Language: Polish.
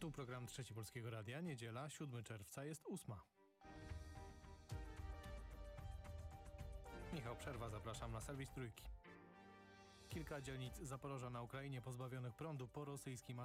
Tu program Trzeci Polskiego Radia. Niedziela, 7 czerwca, jest 8. Michał Przerwa, zapraszam na serwis Trójki. Kilka dzielnic Zaporoża na Ukrainie pozbawionych prądu po rosyjskim ataku.